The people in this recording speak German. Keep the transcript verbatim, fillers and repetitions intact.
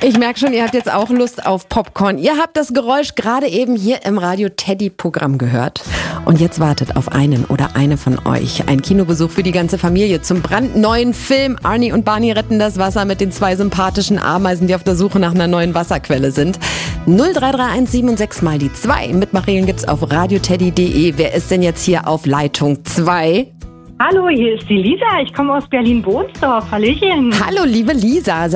Ich merke schon, ihr habt jetzt auch Lust auf Popcorn. Ihr habt das Geräusch gerade eben hier im Radio Teddy Programm gehört. Und jetzt wartet auf einen oder eine von euch ein Kinobesuch für die ganze Familie zum brandneuen Film Arnie und Barney retten das Wasser mit den zwei sympathischen Ameisen, die auf der Suche nach einer neuen Wasserquelle sind. null drei drei eins sieben sechs mal die zwei. Mitmachen gibt's auf radioteddy punkt de. Wer ist denn jetzt hier auf Leitung zwei? Hallo, hier ist die Lisa. Ich komme aus Berlin-Bohnsdorf. Hallöchen. Hallo, liebe Lisa.